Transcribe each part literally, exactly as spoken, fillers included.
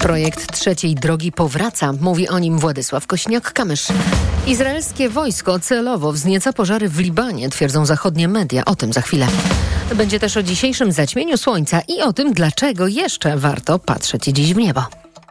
Projekt trzeciej drogi powraca. Mówi o nim Władysław Kośniak-Kamysz. Izraelskie wojsko celowo wznieca pożary w Libanie, twierdzą zachodnie media. O tym za chwilę. Będzie też o dzisiejszym zaćmieniu słońca i o tym, dlaczego jeszcze warto patrzeć dziś w niebo.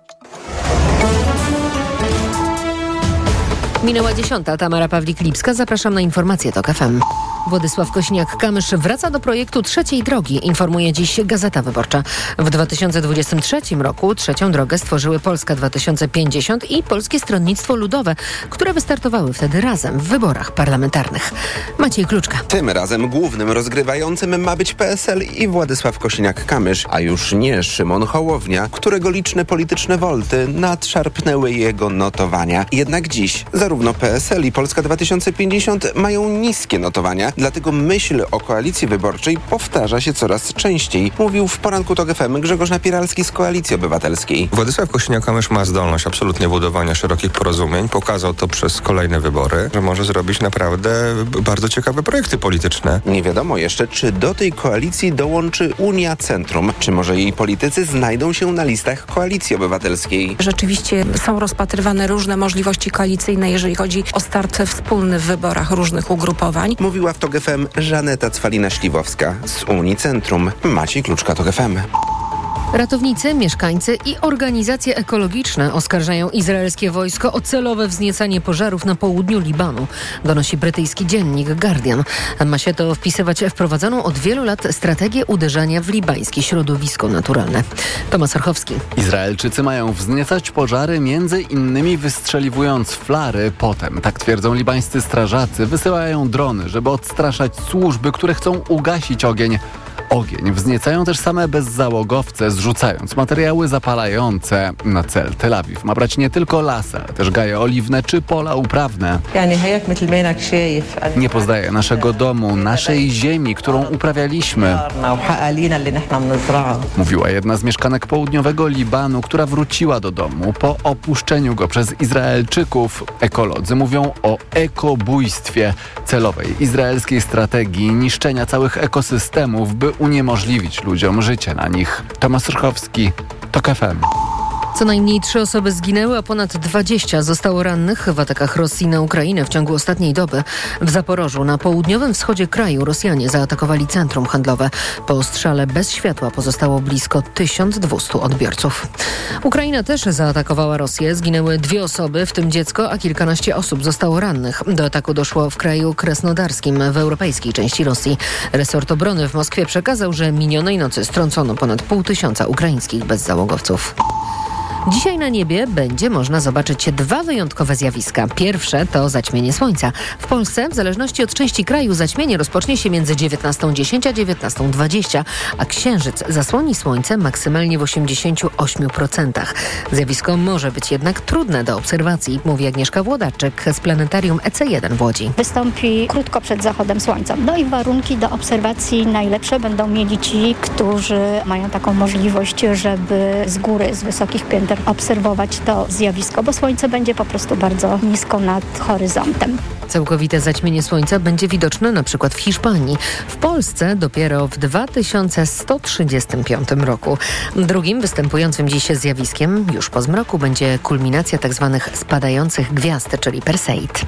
Minęła dziesiąta. Tamara Pawlik-Lipska. Zapraszam na informacje TOK F M. Władysław Kośniak-Kamysz wraca do projektu trzeciej drogi, informuje dziś Gazeta Wyborcza. W dwa tysiące dwudziestym trzecim roku trzecią drogę stworzyły Polska dwa tysiące pięćdziesiąt i Polskie Stronnictwo Ludowe, które wystartowały wtedy razem w wyborach parlamentarnych. Maciej Kluczka. Tym razem głównym rozgrywającym ma być P S L i Władysław Kośniak-Kamysz, a już nie Szymon Hołownia, którego liczne polityczne wolty nadszarpnęły jego notowania. Jednak dziś zarówno P S L i Polska dwa tysiące pięćdziesiąt mają niskie notowania, dlatego myśl o koalicji wyborczej powtarza się coraz częściej, mówił w poranku TOK F M Grzegorz Napieralski z Koalicji Obywatelskiej. Władysław Kośniak-Kamysz ma zdolność absolutnie budowania szerokich porozumień. Pokazał to przez kolejne wybory, że może zrobić naprawdę bardzo ciekawe projekty polityczne. Nie wiadomo jeszcze, czy do tej koalicji dołączy Unia Centrum, czy może jej politycy znajdą się na listach Koalicji Obywatelskiej. Rzeczywiście są rozpatrywane różne możliwości koalicyjne, jeżeli chodzi o start wspólny w wyborach różnych ugrupowań. Mówiła w TOK F M Żaneta Cwalina-Śliwowska z Unii Centrum. Maciej Kluczka, TOK F M. Ratownicy, mieszkańcy i organizacje ekologiczne oskarżają izraelskie wojsko o celowe wzniecanie pożarów na południu Libanu, donosi brytyjski dziennik Guardian. Ma się to wpisywać w prowadzoną od wielu lat strategię uderzania w libańskie środowisko naturalne. Tomasz Orchowski. Izraelczycy mają wzniecać pożary, między innymi wystrzeliwując flary. Potem, tak twierdzą libańscy strażacy, wysyłają drony, żeby odstraszać służby, które chcą ugasić ogień. Ogień wzniecają też same bezzałogowce, zrzucając materiały zapalające na cel. Tel Awiw ma brać nie tylko lasy, ale też gaje oliwne czy pola uprawne. Nie poznaje naszego domu, naszej ziemi, którą uprawialiśmy, mówiła jedna z mieszkanek południowego Libanu, która wróciła do domu po opuszczeniu go przez Izraelczyków. Ekolodzy mówią o ekobójstwie, celowej izraelskiej strategii niszczenia całych ekosystemów, by uniemożliwić ludziom życie na nich. Tomasz Rychowski, TOK F M. Co najmniej trzy osoby zginęły, a ponad dwadzieścia zostało rannych w atakach Rosji na Ukrainę w ciągu ostatniej doby. W Zaporożu, na południowym wschodzie kraju, Rosjanie zaatakowali centrum handlowe. Po ostrzale bez światła pozostało blisko tysiąc dwieście odbiorców. Ukraina też zaatakowała Rosję. Zginęły dwie osoby, w tym dziecko, a kilkanaście osób zostało rannych. Do ataku doszło w kraju krasnodarskim, w europejskiej części Rosji. Resort obrony w Moskwie przekazał, że minionej nocy strącono ponad pół tysiąca ukraińskich bezzałogowców. Dzisiaj na niebie będzie można zobaczyć dwa wyjątkowe zjawiska. Pierwsze to zaćmienie słońca. W Polsce, w zależności od części kraju, zaćmienie rozpocznie się między dziewiętnastą dziesięć a dziewiętnastą dwadzieścia, a księżyc zasłoni słońce maksymalnie w osiemdziesięciu ośmiu procentach. Zjawisko może być jednak trudne do obserwacji, mówi Agnieszka Włodarczyk z planetarium E C jeden w Łodzi. Wystąpi krótko przed zachodem słońca. No i warunki do obserwacji najlepsze będą mieli ci, którzy mają taką możliwość, żeby z góry, z wysokich pięter obserwować to zjawisko, bo słońce będzie po prostu bardzo nisko nad horyzontem. Całkowite zaćmienie słońca będzie widoczne na przykład w Hiszpanii. W Polsce dopiero w dwa tysiące sto trzydziestym piątym roku. Drugim występującym dziś zjawiskiem już po zmroku będzie kulminacja tzw. spadających gwiazd, czyli Perseid.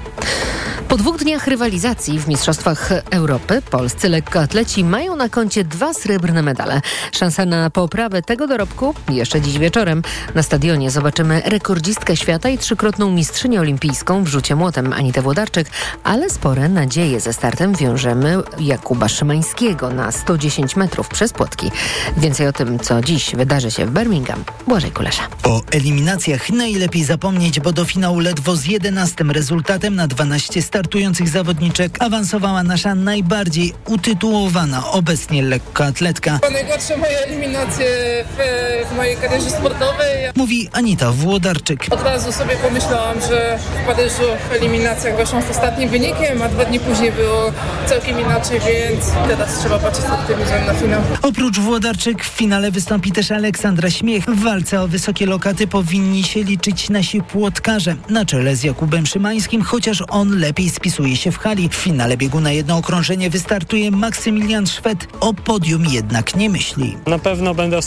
Po dwóch dniach rywalizacji w Mistrzostwach Europy polscy lekkoatleci mają na koncie dwa srebrne medale. Szansa na poprawę tego dorobku jeszcze dziś wieczorem. Na stadionie zobaczymy rekordzistkę świata i trzykrotną mistrzynię olimpijską w rzucie młotem Anitę Włodarczyk, ale spore nadzieje ze startem wiążemy Jakuba Szymańskiego na sto dziesięć metrów przez płotki. Więcej o tym, co dziś wydarzy się w Birmingham, Błażej Kulesza. O eliminacjach najlepiej zapomnieć, bo do finału ledwo z jedenastym rezultatem na dwanaście startujących zawodniczek awansowała nasza najbardziej utytułowana obecnie lekkoatletka. Najgorsze moje eliminacje w, w mojej karierze sportowej. Mówi Anita Włodarczyk. Od razu sobie pomyślałam, że w Paryżu w eliminacjach weszłam z ostatnim wynikiem, a dwa dni później było całkiem inaczej, więc teraz trzeba patrzeć z optymizmem na finał. Oprócz Włodarczyk w finale wystąpi też Aleksandra Śmiech. W walce o wysokie lokaty powinni się liczyć nasi płotkarze. Na czele z Jakubem Szymańskim, chociaż on lepiej spisuje się w hali. W finale biegu na jedno okrążenie wystartuje Maksymilian Szwed. O podium jednak nie myśli. Na pewno będę